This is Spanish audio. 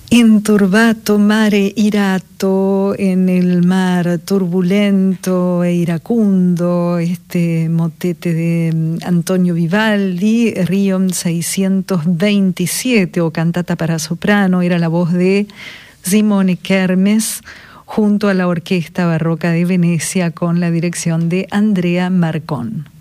Inturbato mare irato, en el mar turbulento e iracundo, este motete de Antonio Vivaldi, Riom 627, o cantata para soprano, era la voz de Simone Kermes, junto a la Orquesta Barroca de Venecia con la dirección de Andrea Marcón.